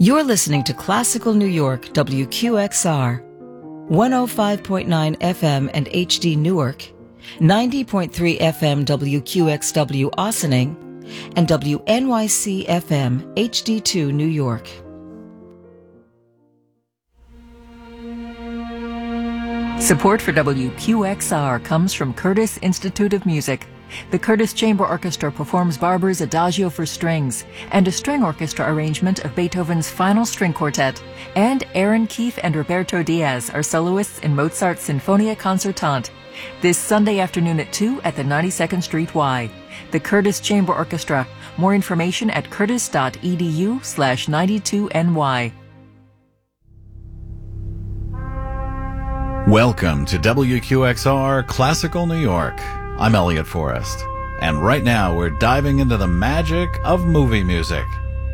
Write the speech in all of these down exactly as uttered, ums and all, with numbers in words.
You're listening to Classical New York, W Q X R, one oh five point nine F M and H D Newark, ninety point three F M W Q X W Ossining, and W N Y C F M H D two New York. Support for W Q X R comes from Curtis Institute of Music. The Curtis Chamber Orchestra performs Barber's Adagio for strings and a string orchestra arrangement of Beethoven's Final String Quartet. And Aaron Keefe and Roberto Diaz are soloists in Mozart's Sinfonia Concertante. This Sunday afternoon at two at the ninety-second Street Y. The Curtis Chamber Orchestra. More information at curtis.edu slash 92ny. Welcome to W Q X R Classical New York. I'm Elliot Forrest, and right now we're diving into the magic of movie music.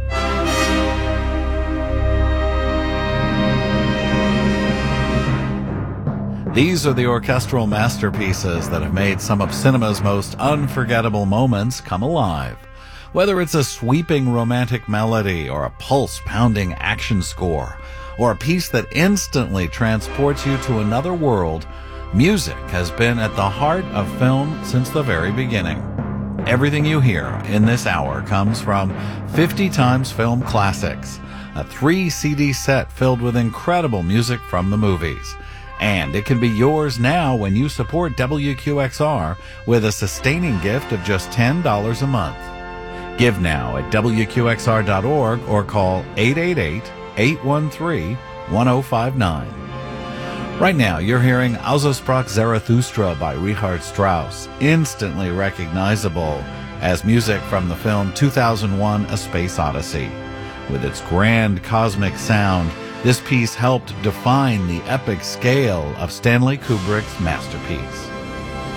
These are the orchestral masterpieces that have made some of cinema's most unforgettable moments come alive. Whether it's a sweeping romantic melody or a pulse-pounding action score, or a piece that instantly transports you to another world, music has been at the heart of film since the very beginning. Everything you hear in this hour comes from fifty Times Film Classics, a three C D set filled with incredible music from the movies. And it can be yours now when you support W Q X R with a sustaining gift of just ten dollars a month. Give now at W Q X R dot org or call eight eight eight, eight one three, one oh five nine. Right now, you're hearing Also sprach Zarathustra by Richard Strauss, instantly recognizable as music from the film two thousand one A Space Odyssey. With its grand cosmic sound, this piece helped define the epic scale of Stanley Kubrick's masterpiece.